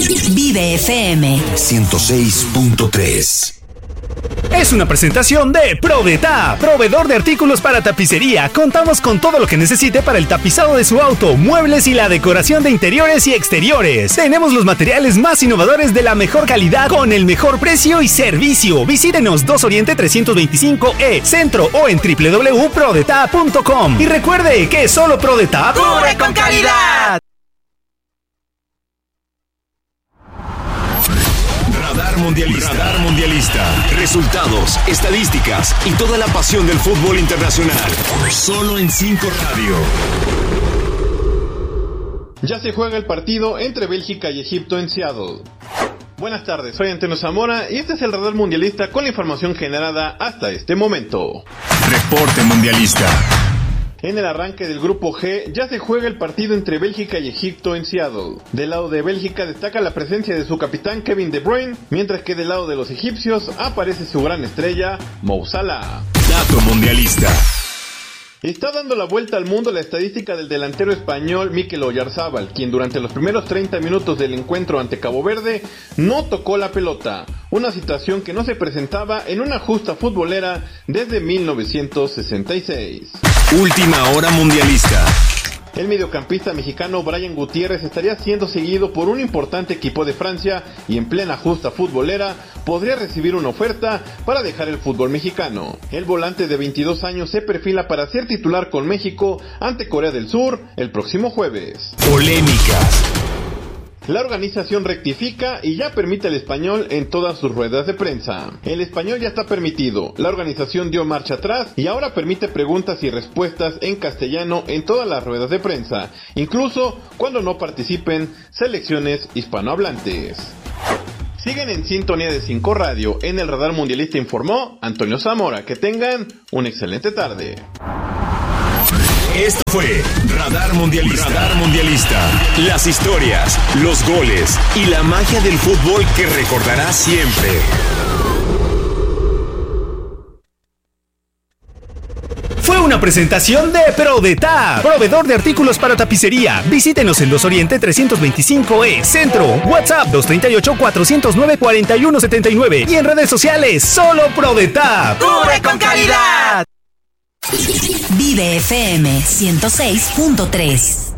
Vive FM 106.3. Es una presentación de ProDetap, proveedor de artículos para tapicería. Contamos con todo lo que necesite para el tapizado de su auto, muebles y la decoración de interiores y exteriores. Tenemos los materiales más innovadores de la mejor calidad con el mejor precio y servicio. Visítenos 2 Oriente 325E, Centro o en www.prodetap.com. Y recuerde que solo ProDetap ¡cubre con calidad! Radar Mundialista. Resultados, estadísticas y toda la pasión del fútbol internacional. Solo en 5 Radio. Ya se juega el partido entre Bélgica y Egipto en Seattle. Buenas tardes, soy Antonio Zamora y este es el Radar Mundialista con la información generada hasta este momento. Reporte Mundialista. En el arranque del grupo G ya se juega el partido entre Bélgica y Egipto en Seattle. Del lado de Bélgica destaca la presencia de su capitán Kevin De Bruyne, mientras que del lado de los egipcios aparece su gran estrella Mo Salah. Dato Mundialista. Está dando la vuelta al mundo la estadística del delantero español Mikel Oyarzabal, quien durante los primeros 30 minutos del encuentro ante Cabo Verde no tocó la pelota, una situación que no se presentaba en una justa futbolera desde 1966. Última hora mundialista. El mediocampista mexicano Brian Gutiérrez estaría siendo seguido por un importante equipo de Francia y en plena justa futbolera podría recibir una oferta para dejar el fútbol mexicano. El volante de 22 años se perfila para ser titular con México ante Corea del Sur el próximo jueves. Polémicas. La organización rectifica y ya permite al español en todas sus ruedas de prensa. El español ya está permitido, la organización dio marcha atrás y ahora permite preguntas y respuestas en castellano en todas las ruedas de prensa, incluso cuando no participen selecciones hispanohablantes. Siguen en sintonía de 5 Radio, en el Radar Mundialista informó Antonio Zamora. Que tengan una excelente tarde. Esto fue Radar Mundialista. Las historias, los goles y la magia del fútbol que recordarás siempre. Fue una presentación de ProDetap, proveedor de artículos para tapicería. Visítenos en 2 Oriente 325E, Centro, WhatsApp 238-409-4179 y en redes sociales, solo ProDetap. ¡Cubre con calidad! Vive FM 106.3.